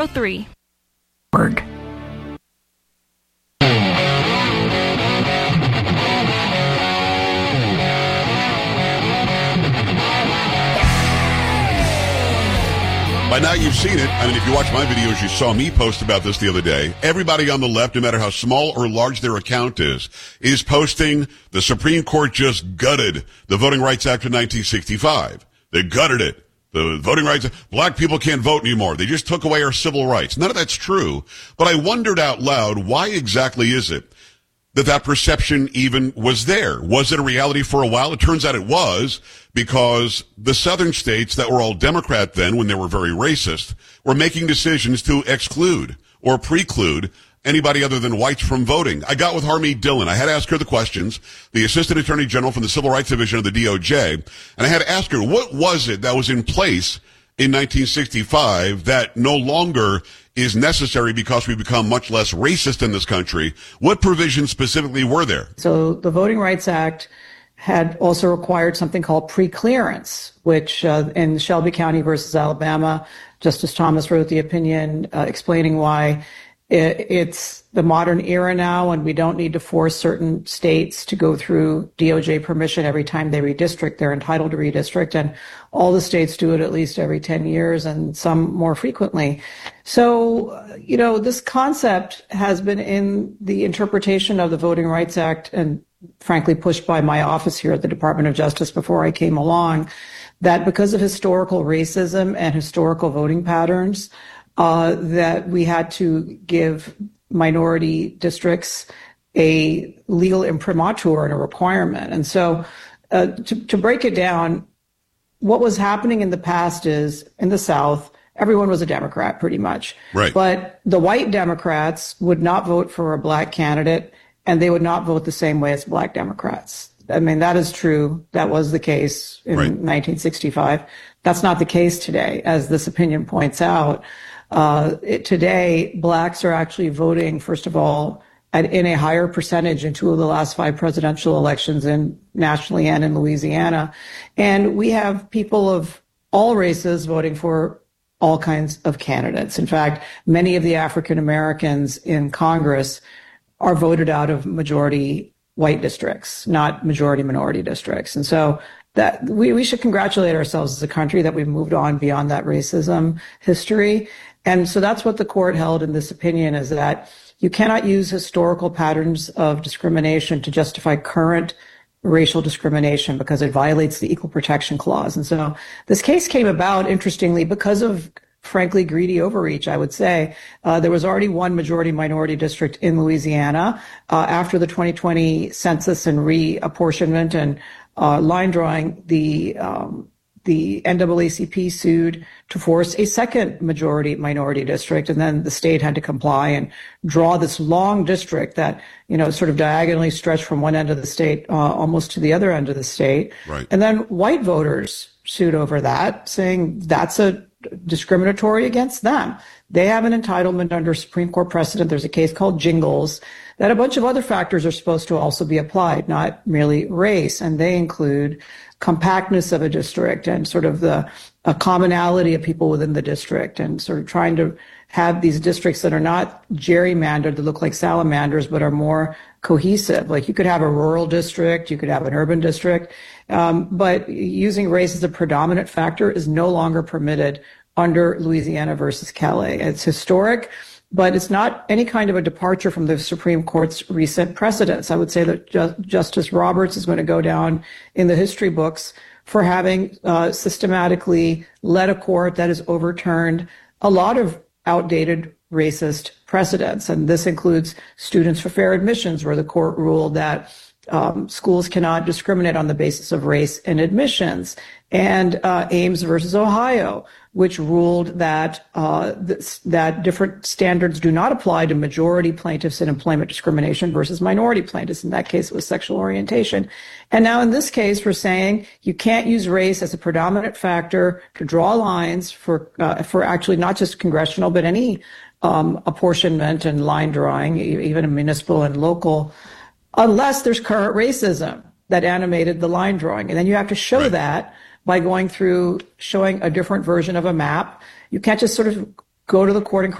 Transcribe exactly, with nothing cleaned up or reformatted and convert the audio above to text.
three. Org. By now you've seen it. I mean, if you watch my videos, you saw me post about this the other day. Everybody on the left, no matter how small or large their account is, is posting the Supreme Court just gutted the Voting Rights Act of nineteen sixty-five. They gutted it. The Voting Rights Act. Black people can't vote anymore. They just took away our civil rights. None of that's true. But I wondered out loud, why exactly is it that that perception even was there? Was it a reality for a while? It turns out it was, because the southern states that were all Democrat then, when they were very racist, were making decisions to exclude or preclude anybody other than whites from voting. I got with Harmeet Dillon. I had to ask her the questions, the Assistant Attorney General from the Civil Rights Division of the D O J, and I had to ask her, what was it that was in place in nineteen sixty-five that no longer is necessary because we become much less racist in this country? What provisions specifically were there? So the Voting Rights Act had also required something called preclearance, which uh, in Shelby County versus Alabama, Justice Thomas wrote the opinion uh, explaining why it, it's the modern era now, and we don't need to force certain states to go through D O J permission every time they redistrict. They're entitled to redistrict, and all the states do it at least every ten years and some more frequently. So, you know, this concept has been in the interpretation of the Voting Rights Act, and frankly pushed by my office here at the Department of Justice before I came along, that because of historical racism and historical voting patterns, uh, that we had to give minority districts a legal imprimatur and a requirement. And so uh, to, to break it down, what was happening in the past is, in the South, everyone was a Democrat pretty much. Right. But the white Democrats would not vote for a black candidate, and they would not vote the same way as black Democrats. I mean, that is true. That was the case in right. nineteen sixty-five. That's not the case today, as this opinion points out. Uh, it, today, blacks are actually voting, first of all, at, in a higher percentage in two of the last five presidential elections, in nationally and in Louisiana. And we have people of all races voting for all kinds of candidates. In fact, many of the African Americans in Congress are voted out of majority white districts, not majority minority districts. And so that we, we should congratulate ourselves as a country that we've moved on beyond that racism history. And so that's what the court held in this opinion, is that you cannot use historical patterns of discrimination to justify current racial discrimination because it violates the Equal Protection Clause. And so this case came about, interestingly, because of frankly, greedy overreach, I would say. Uh, there was already one majority minority district in Louisiana. Uh, after the twenty twenty census and reapportionment and uh, line drawing, the um, the N double A C P sued to force a second majority minority district, and then the state had to comply and draw this long district that, you know, sort of diagonally stretched from one end of the state uh, almost to the other end of the state. Right. And then white voters sued over that, saying that's a discriminatory against them. They have an entitlement under Supreme Court precedent. There's a case called Jingles that a bunch of other factors are supposed to also be applied, not merely race. And they include compactness of a district and sort of the a commonality of people within the district, and sort of trying to have these districts that are not gerrymandered, that look like salamanders, but are more cohesive. Like you could have a rural district, you could have an urban district, um, but using race as a predominant factor is no longer permitted under Louisiana versus Calais. It's historic, but it's not any kind of a departure from the Supreme Court's recent precedents. I would say that Ju- Justice Roberts is going to go down in the history books for having uh, systematically led a court that has overturned a lot of outdated racist precedents. And this includes Students for Fair Admissions, where the court ruled that um, schools cannot discriminate on the basis of race in admissions, and uh, Ames versus Ohio, which ruled that uh, this, that different standards do not apply to majority plaintiffs in employment discrimination versus minority plaintiffs. In that case, it was sexual orientation. And now in this case, we're saying you can't use race as a predominant factor to draw lines for uh, for actually not just congressional, but any um, apportionment and line drawing, even in municipal and local, unless there's current racism that animated the line drawing. And then you have to show right. that by going through showing a different version of a map. You can't just sort of go to the court and